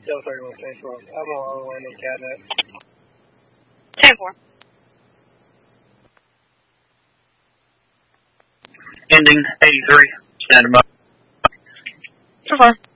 Still 31 Central. I'm on Orlando Cabinet. 10-4. Ending 83. Standing by. 2-4.